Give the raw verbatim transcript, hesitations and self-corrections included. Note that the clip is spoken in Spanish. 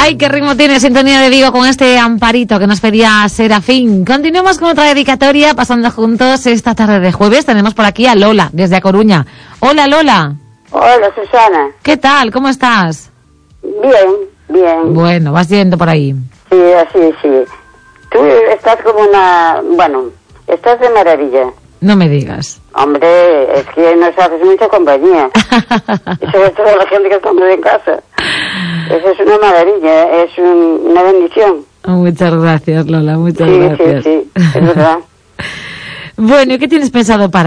Ay, qué ritmo tiene Sintonía de Vigo con este Amparito que nos pedía Serafín. Continuamos con otra dedicatoria, pasando juntos esta tarde de jueves. Tenemos por aquí a Lola, desde A Coruña. Hola, Lola. Hola, Susana. ¿Qué tal? ¿Cómo estás? Bien, bien. Bueno, vas yendo por ahí. Sí, así, sí. Tú estás como una... Bueno, estás de maravilla. No me digas. Hombre, es que nos haces mucha compañía. Y sobre todo la gente que estamos en casa. Eso es una maravilla, es un, una bendición. Muchas gracias, Lola, muchas sí, gracias. Sí, sí, sí, es verdad. Bueno, ¿y qué tienes pensado para